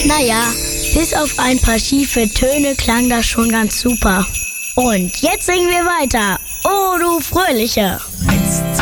Naja, bis auf ein paar schiefe Töne klang das schon ganz super. Und jetzt singen wir weiter. Oh, du Fröhliche. 1,